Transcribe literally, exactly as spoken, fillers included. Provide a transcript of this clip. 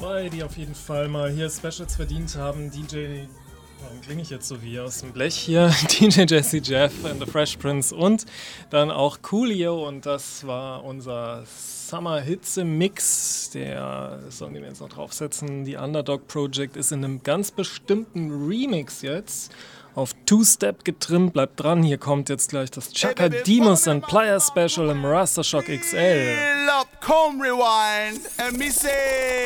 Zwei, die auf jeden Fall mal hier Specials verdient haben. D J, warum klinge ich jetzt so wie aus dem Blech hier? D J Jazzy Jeff and the Fresh Prince und dann auch Coolio, und das war unser Summer Hitze Mix. Der Song, den wir jetzt noch draufsetzen, die Underdog Project, ist in einem ganz bestimmten Remix jetzt auf Two-Step getrimmt. Bleibt dran, hier kommt jetzt gleich das Chaka Demus and Plier Special im Rastershock X L. Come rewind and me say